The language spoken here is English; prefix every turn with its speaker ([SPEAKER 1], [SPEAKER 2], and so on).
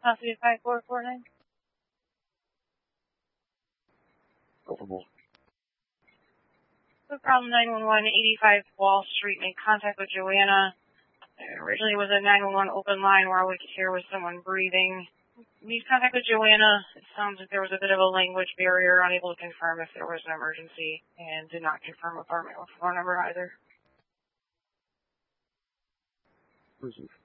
[SPEAKER 1] Possibly 5449.
[SPEAKER 2] Openable.
[SPEAKER 1] The problem 911, 85 Wall Street, made contact with Joanna. There originally was a 911 open line where all we could hear was someone breathing. Made contact with Joanna. It sounds like there was a bit of a language barrier, unable to confirm if there was an emergency, and did not confirm apartment or phone number either.
[SPEAKER 2] Where's it?